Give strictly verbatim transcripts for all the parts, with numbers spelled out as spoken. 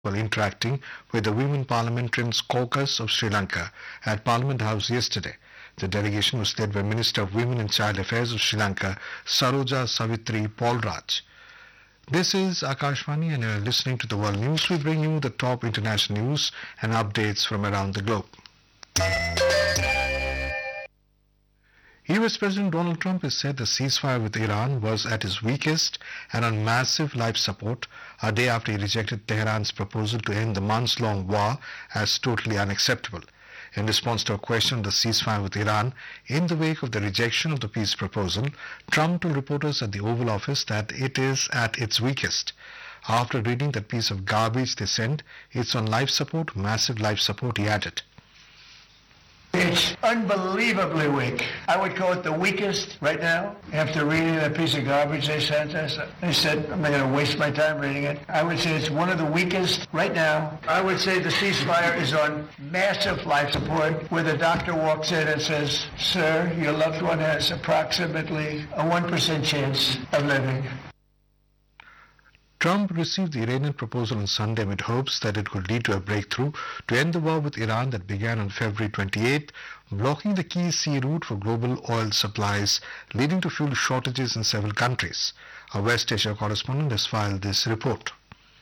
while interacting with the Women Parliamentarians Caucus of Sri Lanka at Parliament House yesterday. The delegation was led by Minister of Women and Child Affairs of Sri Lanka, Saroja Savitri Paulraj. This is Akashvani and you're listening to the World News. We bring you the top international news and updates from around the globe. U S President Donald Trump has said the ceasefire with Iran was at its weakest and on massive life support a day after he rejected Tehran's proposal to end the months-long war as totally unacceptable. In response to a question on the ceasefire with Iran, in the wake of the rejection of the peace proposal, Trump told reporters at the Oval Office that it is at its weakest. After reading that piece of garbage they sent, it's on life support, massive life support, he added. It's unbelievably weak. I would call it the weakest right now. After reading that piece of garbage they sent us, they said, I'm not going to waste my time reading it. I would say it's one of the weakest right now. I would say the ceasefire is on massive life support, where the doctor walks in and says, sir, your loved one has approximately a one percent chance of living. Trump received the Iranian proposal on Sunday amid hopes that it could lead to a breakthrough to end the war with Iran that began on February twenty-eighth, blocking the key sea route for global oil supplies, leading to fuel shortages in several countries. Our West Asia correspondent has filed this report.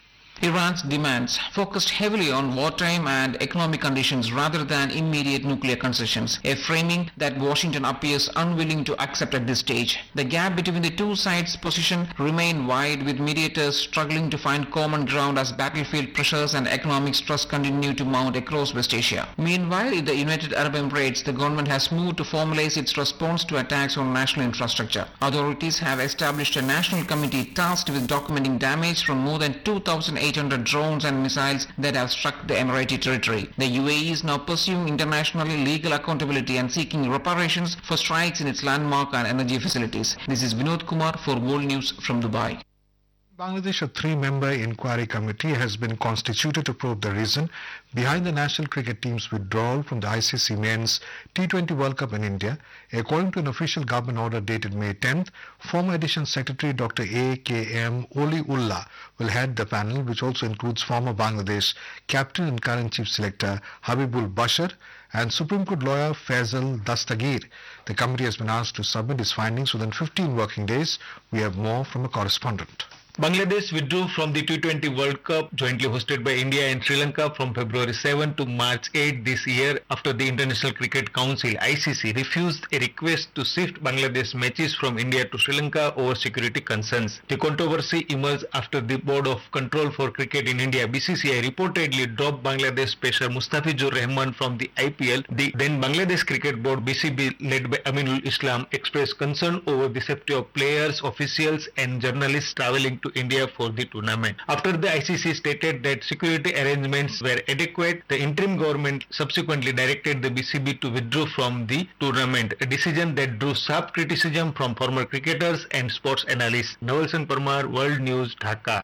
Iran's demands focused heavily on wartime and economic conditions rather than immediate nuclear concessions, a framing that Washington appears unwilling to accept at this stage. The gap between the two sides' position remain wide, with mediators struggling to find common ground as battlefield pressures and economic stress continue to mount across West Asia. Meanwhile, in the United Arab Emirates, the government has moved to formalize its response to attacks on national infrastructure. Authorities have established a national committee tasked with documenting damage from more than two thousand eight hundred drones and missiles that have struck the Emirati territory. The U A E is now pursuing internationally legal accountability and seeking reparations for strikes in its landmark and energy facilities. This is Vinod Kumar for World News from Dubai. Bangladesh, a three-member inquiry committee has been constituted to probe the reason behind the national cricket team's withdrawal from the I C C Men's T twenty World Cup in India. According to an official government order dated May tenth, former Edition Secretary Doctor A K M Oliullah will head the panel, which also includes former Bangladesh captain and current chief selector Habibul Bashar and Supreme Court lawyer Faisal Dastagir. The committee has been asked to submit its findings within fifteen working days. We have more from a correspondent. Bangladesh withdrew from the T twenty World Cup jointly hosted by India and Sri Lanka from February seventh to March eighth this year after the International Cricket Council I C C refused a request to shift Bangladesh matches from India to Sri Lanka over security concerns. The controversy emerged after the Board of Control for Cricket in India B C C I reportedly dropped Bangladesh pacer Mustafizur Rahman from the I P L. The then Bangladesh Cricket Board B C B led by Aminul Islam expressed concern over the safety of players, officials and journalists travelling to India for the tournament. After the I C C stated that security arrangements were adequate, the interim government subsequently directed the B C B to withdraw from the tournament, a decision that drew sharp criticism from former cricketers and sports analysts. Naval Singh Parmar, World News, Dhaka.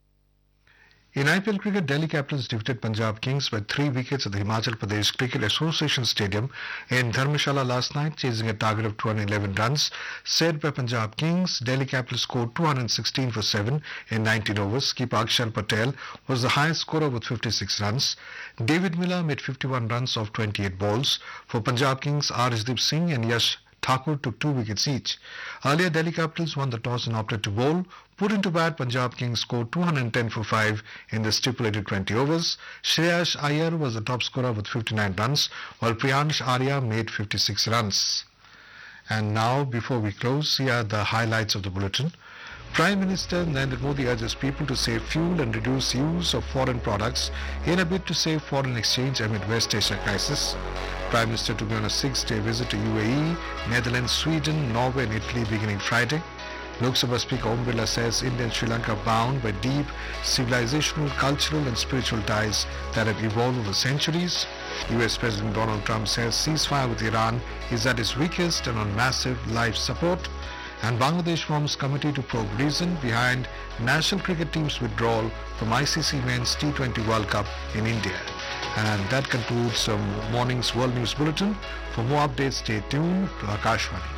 In I P L cricket, Delhi Capitals defeated Punjab Kings by three wickets at the Himachal Pradesh Cricket Association Stadium in Dharmshala last night, chasing a target of two hundred eleven runs set by Punjab Kings. Delhi Capitals scored two hundred sixteen for seven in nineteen overs. Keeper Akshar Patel was the highest scorer with fifty-six runs. David Miller made fifty-one runs off twenty-eight balls. For Punjab Kings, Arshdeep Singh and Yash Thakur took two wickets each. Earlier, Delhi Capitals won the toss and opted to bowl. Put into bat, Punjab Kings scored two hundred ten for five in the stipulated twenty overs. Shreyas Iyer was the top scorer with fifty-nine runs, while Priyansh Arya made fifty-six runs. And now, before we close, here are the highlights of the bulletin. Prime Minister Narendra Modi urges people to save fuel and reduce use of foreign products in a bid to save foreign exchange amid West Asia crisis. Prime Minister to be on a six-day visit to U A E, Netherlands, Sweden, Norway and Italy beginning Friday. Lok Sabha Speaker Om Birla says India and Sri Lanka are bound by deep civilizational, cultural and spiritual ties that have evolved over centuries. U S President Donald Trump says ceasefire with Iran is at its weakest and on massive life support. And Bangladesh forms committee to probe reason behind national cricket team's withdrawal from I C C Men's T twenty World Cup in India. And that concludes um, morning's World News Bulletin. For more updates, stay tuned to Akashvani.